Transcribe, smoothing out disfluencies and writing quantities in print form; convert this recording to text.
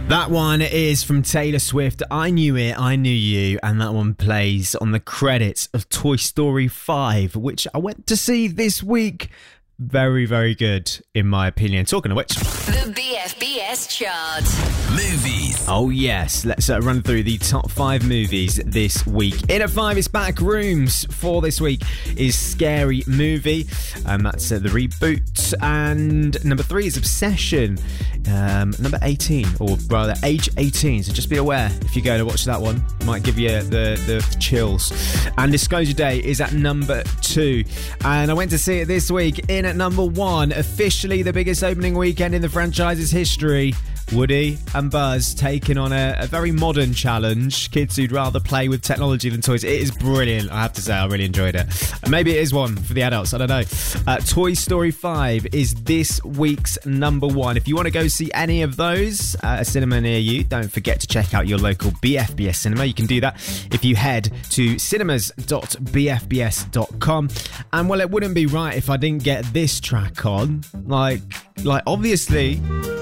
That one is from Taylor Swift. I Knew It, I Knew You, and that one plays on the credits of Toy Story 5, which I went to see this week. Very, very good, in my opinion. Talking of which... The BFBS chart. Movies. Oh, yes. Let's run through the top 5 movies this week. In at 5 is Back Rooms. 4 this week is Scary Movie. That's the reboot. And number 3 is Obsession. Number 18, or rather age 18. So just be aware if you go to watch that one. It might give you the chills. And Disclosure Day is at number 2. And I went to see it this week. In at number 1, officially the biggest opening weekend in the franchise's history. Woody and Buzz taking on a very modern challenge. Kids who'd rather play with technology than toys. It is brilliant, I have to say. I really enjoyed it. Maybe it is one for the adults, I don't know. Toy Story 5 is this week's number 1. If you want to go see any of those at a cinema near you, don't forget to check out your local BFBS cinema. You can do that if you head to cinemas.bfbs.com. And well, it wouldn't be right if I didn't get this track on. Like obviously...